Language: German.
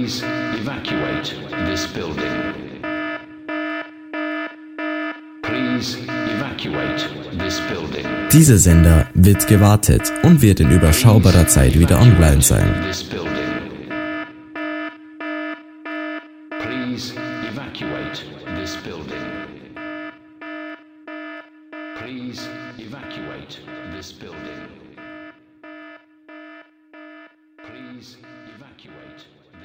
Please evacuate this building. Please evacuate this building. Dieser Sender wird gewartet und wird in überschaubarer Zeit wieder online sein. Please evacuate this building. Please evacuate this building.